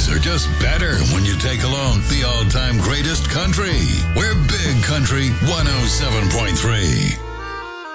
days are just better when you take along the all-time greatest country. We're Big Country 107.3.